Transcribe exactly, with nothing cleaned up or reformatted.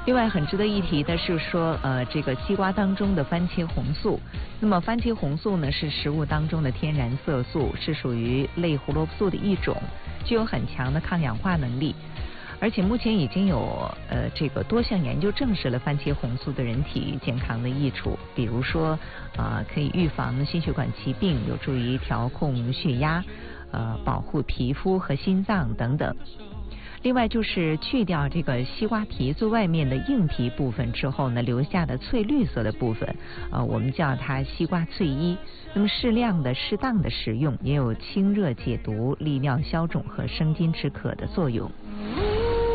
另外很值得一提的是说，呃，这个西瓜当中的番茄红素，那么番茄红素呢是食物当中的天然色素，是属于类胡萝卜素的一种，具有很强的抗氧化能力。而且目前已经有呃这个多项研究证实了番茄红素对人体健康的益处，比如说啊、呃、可以预防心血管疾病，有助于调控血压，呃保护皮肤和心脏等等。另外就是去掉这个西瓜皮最外面的硬皮部分之后呢，留下的翠绿色的部分，呃，我们叫它西瓜翠衣。那么适量的、适当的食用，也有清热解毒、利尿消肿和生津止渴的作用。